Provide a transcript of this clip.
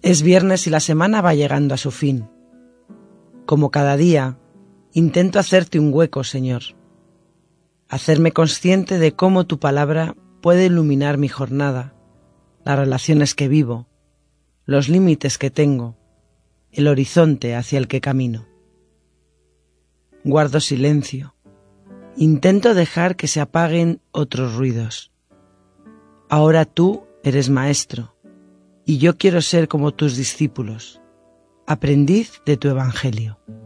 Es viernes y la semana va llegando a su fin. Como cada día, intento hacerte un hueco, Señor. Hacerme consciente de cómo tu palabra puede iluminar mi jornada, las relaciones que vivo, los límites que tengo, el horizonte hacia el que camino. Guardo silencio. Intento dejar que se apaguen otros ruidos. Ahora tú eres maestro, y yo quiero ser como tus discípulos, aprendiz de tu evangelio.